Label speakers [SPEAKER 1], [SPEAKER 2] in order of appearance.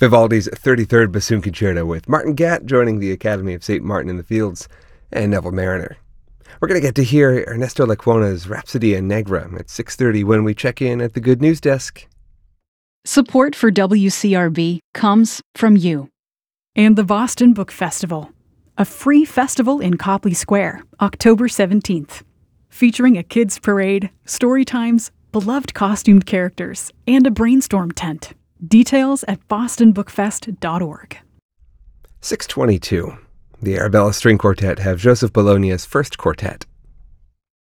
[SPEAKER 1] Vivaldi's 33rd Bassoon Concerto with Martin Gatt joining the Academy of St. Martin in the Fields and Neville Marriner. We're going to get to hear Ernesto Lecuona's Rhapsody in Negra at 6:30 when we check in at the Good News Desk.
[SPEAKER 2] Support for WCRB comes from you.
[SPEAKER 3] And the Boston Book Festival, a free festival in Copley Square, October 17th, featuring a kids' parade, story times, beloved costumed characters, and a brainstorm tent. Details at bostonbookfest.org.
[SPEAKER 1] 6:22. The Arabella String Quartet have Joseph Bologna's First Quartet.